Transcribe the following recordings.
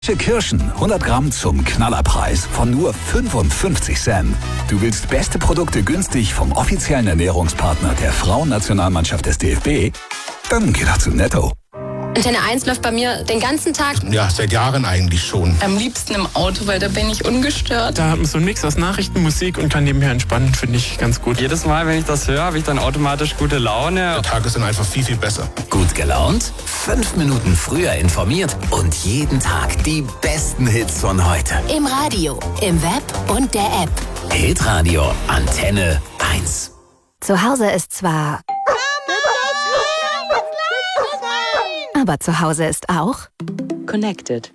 Kirschen 100 Gramm zum Knallerpreis von nur 55 Cent. Du willst beste Produkte günstig vom offiziellen Ernährungspartner der Frauennationalmannschaft des DFB? Dann geh doch zu Netto. Antenne 1 läuft bei mir den ganzen Tag. Ja, seit Jahren eigentlich schon. Am liebsten im Auto, weil da bin ich ungestört. Da hat man so einen Mix aus Nachrichten, Musik und kann nebenher entspannen, finde ich ganz gut. Jedes Mal, wenn ich das höre, habe ich dann automatisch gute Laune. Der Tag ist dann einfach viel, viel besser. Gut gelaunt, 5 Minuten früher informiert und jeden Tag die besten Hits von heute. Im Radio, im Web und der App. Hitradio Antenne 1. Zu Hause ist zwar... Aber zu Hause ist auch... Connected.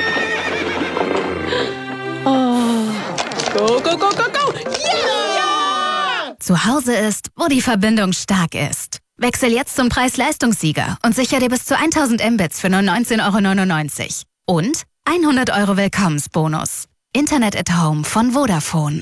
Oh. Go, go, go, go, go! Yeah! Zu Hause ist, wo die Verbindung stark ist. Wechsel jetzt zum Preis-Leistungssieger und sicher dir bis zu 1000 Mbits für nur 19,99 €. Und 100 € Willkommensbonus. Internet at Home von Vodafone.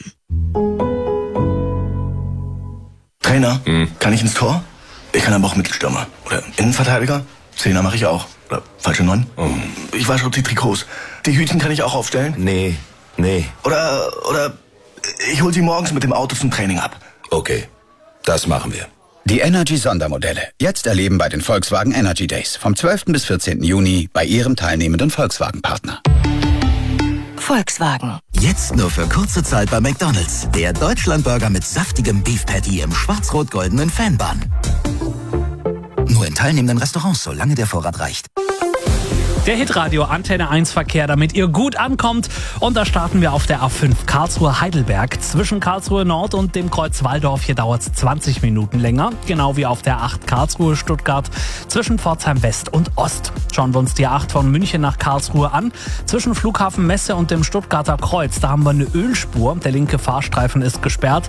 Trainer, kann ich ins Tor? Ich kann aber auch Mittelstürmer. Oder Innenverteidiger? Zehner mache ich auch. Oder falsche 9? Ich wasche auch die Trikots. Die Hütchen kann ich auch aufstellen? Nee. Oder ich hol sie morgens mit dem Auto zum Training ab. Okay, das machen wir. Die Energy-Sondermodelle. Jetzt erleben bei den Volkswagen Energy Days. Vom 12. bis 14. Juni bei Ihrem teilnehmenden Volkswagen-Partner. Volkswagen. Jetzt nur für kurze Zeit bei McDonald's. Der Deutschlandburger mit saftigem Beef Patty im schwarz-rot-goldenen Fanbun. Nur in teilnehmenden Restaurants, solange der Vorrat reicht. Der Hitradio Antenne 1 Verkehr, damit ihr gut ankommt. Und da starten wir auf der A5 Karlsruhe-Heidelberg. Zwischen Karlsruhe Nord und dem Kreuz Walldorf. Hier dauert es 20 Minuten länger. Genau wie auf der 8 Karlsruhe-Stuttgart. Zwischen Pforzheim West und Ost. Schauen wir uns die 8 von München nach Karlsruhe an. Zwischen Flughafen Messe und dem Stuttgarter Kreuz. Da haben wir eine Ölspur. Der linke Fahrstreifen ist gesperrt.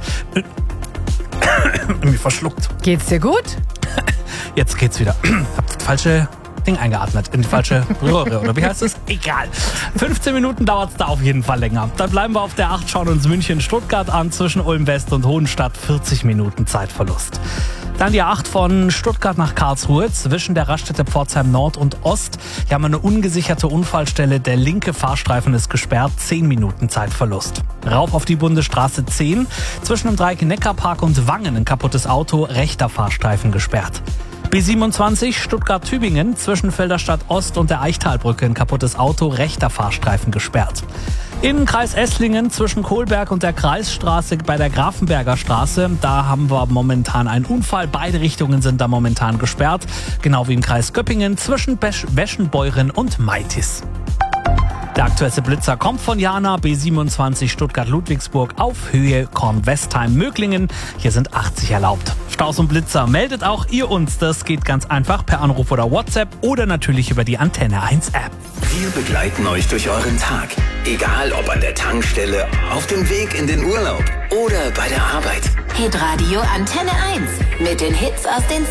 Mich verschluckt. Geht's dir gut? Jetzt geht's wieder. Hab das falsche Ding eingeatmet, in die falsche Röhre, oder wie heißt es? Egal. 15 Minuten dauert's da auf jeden Fall länger. Dann bleiben wir auf der 8, schauen uns München-Stuttgart an, zwischen Ulm West und Hohenstadt, 40 Minuten Zeitverlust. Dann die 8 von Stuttgart nach Karlsruhe, zwischen der Raststätte Pforzheim Nord und Ost. Hier haben wir eine ungesicherte Unfallstelle, der linke Fahrstreifen ist gesperrt, 10 Minuten Zeitverlust. Rauf auf die Bundesstraße 10, zwischen dem Dreieck Neckarpark und Wangen ein kaputtes Auto, rechter Fahrstreifen gesperrt. B27 Stuttgart-Tübingen, zwischen Felderstadt Ost und der Eichtalbrücke ein kaputtes Auto, rechter Fahrstreifen gesperrt. Im Kreis Esslingen zwischen Kohlberg und der Kreisstraße bei der Grafenberger Straße, da haben wir momentan einen Unfall. Beide Richtungen sind da momentan gesperrt, genau wie im Kreis Göppingen zwischen Weschenbeuren und Meitis. Der aktuelle Blitzer kommt von Jana, B27 Stuttgart-Ludwigsburg auf Höhe Kornwestheim-Möglingen. Hier sind 80 erlaubt. Staus und Blitzer meldet auch ihr uns. Das geht ganz einfach per Anruf oder WhatsApp oder natürlich über die Antenne 1 App. Wir begleiten euch durch euren Tag. Egal ob an der Tankstelle, auf dem Weg in den Urlaub oder bei der Arbeit. Hitradio Antenne 1 mit den Hits aus den